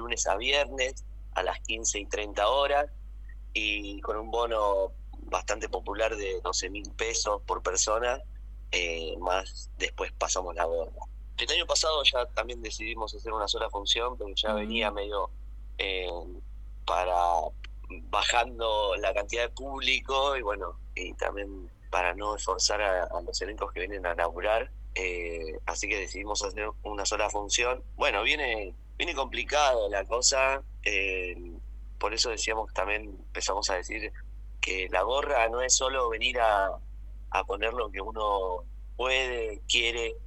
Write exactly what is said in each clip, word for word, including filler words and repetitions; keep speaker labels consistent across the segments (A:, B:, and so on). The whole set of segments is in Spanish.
A: lunes a viernes a las quince y treinta horas, y con un bono bastante popular de doce mil pesos por persona, eh, más después pasamos la gorra. El año pasado ya también decidimos hacer una sola función, porque ya uh-huh. venía medio eh, para bajando la cantidad de público, y bueno, y también para no esforzar a, a los elencos que vienen a laburar, eh, así que decidimos hacer una sola función. Bueno, viene viene complicado la cosa, eh, por eso decíamos también, empezamos a decir que la gorra no es solo venir a, a poner lo que uno puede, quiere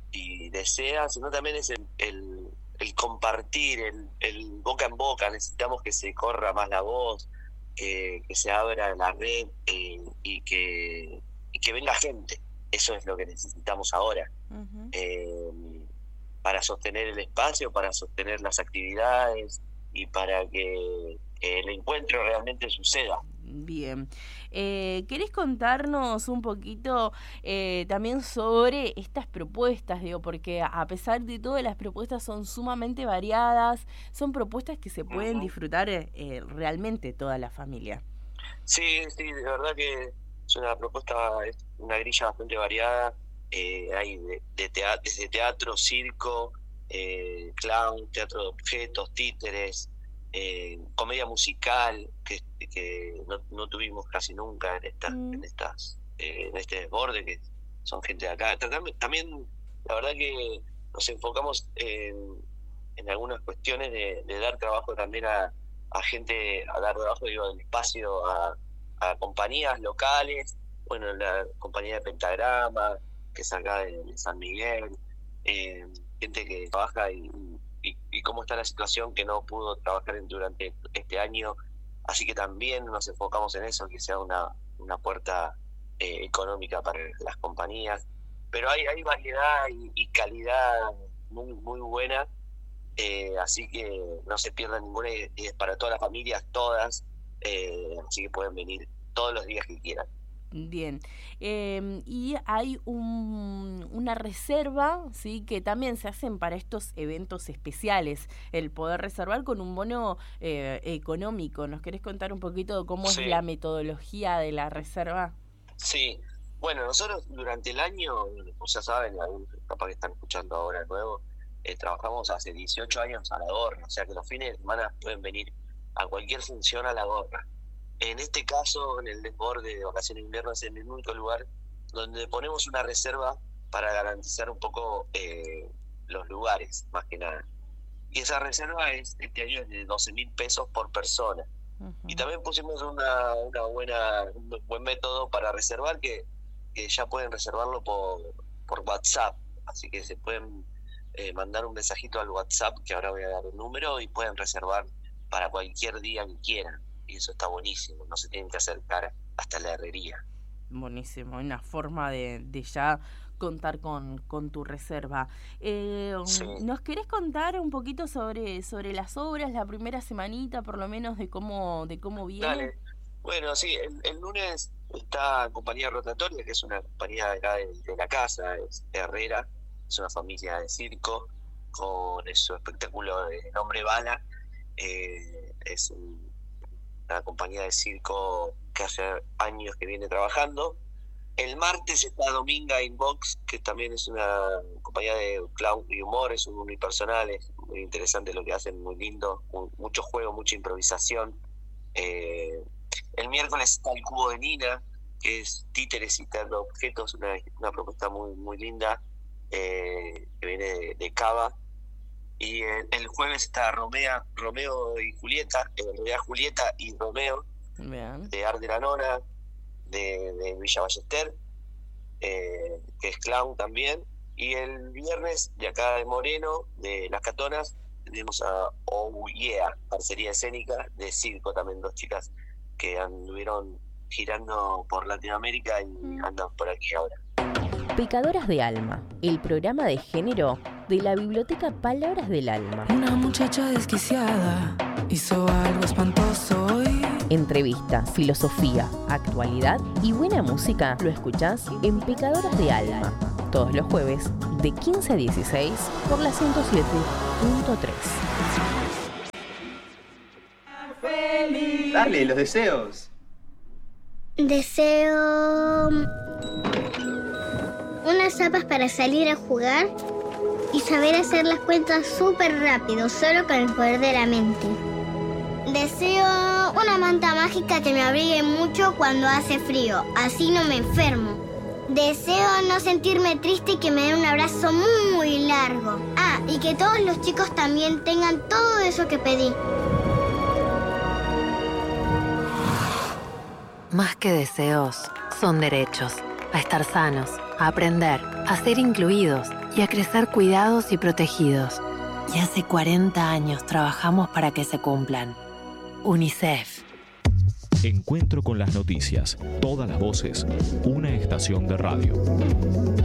A: y desea, sino también es el, el, el compartir, el, el boca en boca. Necesitamos que se corra más la voz, que, que se abra la red, eh, y que y que venga gente. Eso es lo que necesitamos ahora, uh-huh. eh, para sostener el espacio, para sostener las actividades y para que el encuentro realmente suceda.
B: Bien. Eh, ¿Querés contarnos un poquito eh, también sobre estas propuestas? Digo, porque a pesar de todo, las propuestas son sumamente variadas, son propuestas que se pueden uh-huh. disfrutar eh, realmente toda la familia.
A: Sí, sí, de verdad que es una propuesta, es una grilla bastante variada. Eh, hay de, de teatro, desde teatro, circo, eh, clown, teatro de objetos, títeres, eh, comedia musical, que, que no, no tuvimos casi nunca en estas, mm. en estas, eh, en este desborde, que son gente de acá. También, la verdad que nos enfocamos en, en algunas cuestiones de, de dar trabajo también a, a gente, a dar trabajo, digo, del espacio a, a compañías locales, bueno, la compañía de Pentagrama, que es acá de San Miguel, eh, gente que trabaja y, y, y cómo está la situación, que no pudo trabajar durante este año, así que también nos enfocamos en eso, que sea una, una puerta eh, económica para las compañías, pero hay, hay variedad y, y calidad muy, muy buena, eh, así que no se pierdan ninguna, y es para todas las familias, todas, eh, así que pueden venir todos los días que quieran.
B: Bien, eh, y hay un, una reserva, ¿sí?, que también se hacen para estos eventos especiales, el poder reservar con un bono eh, económico. ¿Nos querés contar un poquito cómo sí. es la metodología de la reserva?
A: Sí, bueno, nosotros durante el año, como ya saben, algunos capaz que están escuchando ahora de nuevo, eh, trabajamos hace dieciocho años a la gorra, o sea que los fines de semana pueden venir a cualquier función a la gorra. En este caso, en el desborde de vacaciones de invierno, es el único lugar donde ponemos una reserva para garantizar un poco eh, los lugares, más que nada. Y esa reserva es este año es de doce mil pesos por persona. Uh-huh. Y también pusimos una, una buena, un buen método para reservar, que, que ya pueden reservarlo por, por WhatsApp. Así que se pueden eh, mandar un mensajito al WhatsApp, que ahora voy a dar un número, y pueden reservar para cualquier día que quieran. Y eso está buenísimo, no se tienen que acercar hasta la herrería.
B: Buenísimo, una forma de, de ya contar con, con tu reserva. Eh, sí. ¿Nos querés contar un poquito sobre, sobre las obras, la primera semanita por lo menos, de cómo, de cómo viene?
A: Dale. Bueno, sí, el, el lunes está Compañía Rotatoria, que es una compañía de, acá de, de la casa, es Herrera, es una familia de circo, con su espectáculo de nombre Bala. Eh, es un una compañía de circo que hace años que viene trabajando. El martes está Dominga Inbox, que también es una compañía de clown y humor, es un unipersonal, es muy interesante lo que hacen, muy lindo, mucho juego, mucha improvisación. Eh, el miércoles está el Cubo de Nina, que es títeres y objetos, una, una propuesta muy, muy linda, eh, que viene de, de Cava. Y el, el jueves está Romea, Romeo y Julieta, en realidad Julieta y Romeo, Bien. de Art de la Nona, de, de Villa Ballester, eh, que es clown también. Y el viernes, de acá de Moreno, de Las Catonas, tenemos a Oh Yeah, parcería escénica, de circo también, dos chicas que anduvieron girando por Latinoamérica y mm. andan por aquí ahora.
C: Pecadoras de Alma, el programa de género de la biblioteca Palabras del Alma.
D: Una muchacha desquiciada hizo algo espantoso hoy.
C: Entrevistas, filosofía, actualidad y buena música lo escuchás en Pecadoras de Alma, todos los jueves de quince a dieciséis por la ciento siete punto tres.
E: feliz. Dale, los deseos.
F: Deseo unas zapas para salir a jugar y saber hacer las cuentas súper rápido, solo con el poder de la mente. Deseo una manta mágica que me abrigue mucho cuando hace frío, así no me enfermo. Deseo no sentirme triste y que me den un abrazo muy largo. Ah, y que todos los chicos también tengan todo eso que pedí.
G: Más que deseos, son derechos. A estar sanos, a aprender, a ser incluidos y a crecer cuidados y protegidos. Y hace cuarenta años trabajamos para que se cumplan. UNICEF.
H: Encuentro con las noticias. Todas las voces. Una estación de radio.